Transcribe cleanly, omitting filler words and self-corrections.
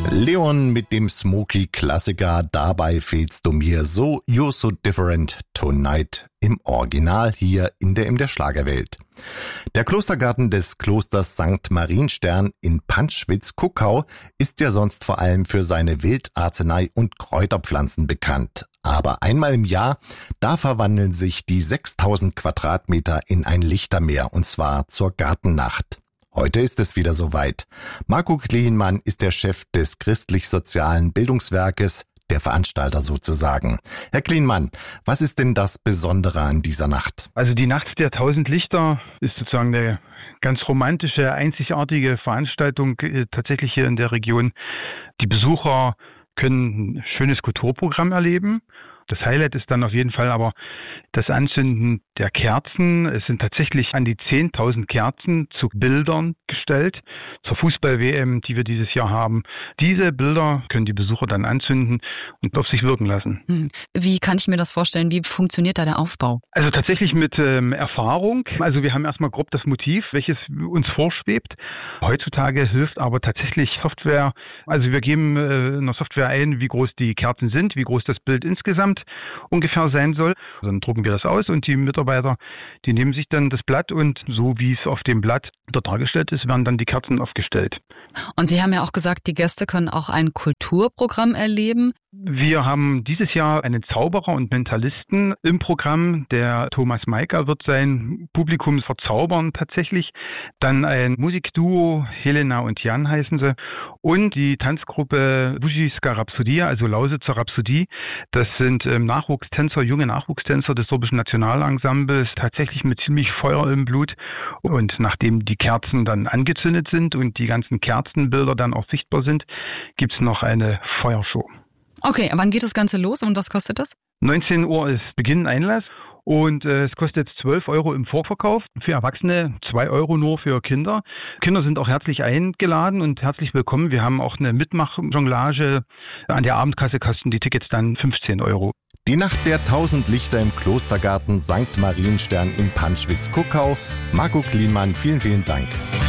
Leon mit dem Smokey-Klassiker "Dabei fehlst du mir", so "You're so different tonight" im Original hier in der Schlagerwelt. Der Klostergarten des Klosters St. Marienstern in Panschwitz-Kuckau ist ja sonst vor allem für seine Wildarznei- und Kräuterpflanzen bekannt. Aber einmal im Jahr, da verwandeln sich die 6000 Quadratmeter in ein Lichtermeer, und zwar zur Gartennacht. Heute ist es wieder soweit. Marco Klienmann ist der Chef des christlich-sozialen Bildungswerkes, der Veranstalter sozusagen. Herr Klienmann, was ist denn das Besondere an dieser Nacht? Also die Nacht der 1000 Lichter ist sozusagen eine ganz romantische, einzigartige Veranstaltung tatsächlich hier in der Region. Die Besucher können ein schönes Kulturprogramm erleben. Das Highlight ist dann auf jeden Fall aber das Anzünden der Kerzen. Es sind tatsächlich an die 10.000 Kerzen zu Bildern gestellt, zur Fußball-WM, die wir dieses Jahr haben. Diese Bilder können die Besucher dann anzünden und auf sich wirken lassen. Wie kann ich mir das vorstellen? Wie funktioniert da der Aufbau? Also tatsächlich mit Erfahrung. Also wir haben erstmal grob das Motiv, welches uns vorschwebt. Heutzutage hilft aber tatsächlich Software. Also wir geben in der Software ein, wie groß die Kerzen sind, wie groß das Bild insgesamt ungefähr sein soll. Dann drucken wir das aus und die Mitarbeiter, die nehmen sich dann das Blatt und so wie es auf dem Blatt dort dargestellt ist, werden dann die Kerzen aufgestellt. Und Sie haben ja auch gesagt, die Gäste können auch ein Kulturprogramm erleben. Wir haben dieses Jahr einen Zauberer und Mentalisten im Programm. Der Thomas Maika wird sein Publikum verzaubern tatsächlich. Dann ein Musikduo, Helena und Jan heißen sie. Und die Tanzgruppe Bujiska Rhapsodie, also Lausitzer Rhapsodie. Das sind Nachwuchstänzer, junge Nachwuchstänzer des Sorbischen Nationalensembles, tatsächlich mit ziemlich Feuer im Blut. Und nachdem die Kerzen dann angezündet sind und die ganzen Kerzenbilder dann auch sichtbar sind, gibt's noch eine Feuershow. Okay, wann geht das Ganze los und was kostet das? 19 Uhr ist Beginn Einlass und es kostet 12 € im Vorverkauf. Für Erwachsene 2 € nur für Kinder. Kinder sind auch herzlich eingeladen und herzlich willkommen. Wir haben auch eine Mitmach-Jonglage. An der Abendkasse kosten die Tickets dann 15 €. Die Nacht der 1000 Lichter im Klostergarten St. Marienstern in Panschwitz-Kuckau. Marco Klienmann, vielen, vielen Dank.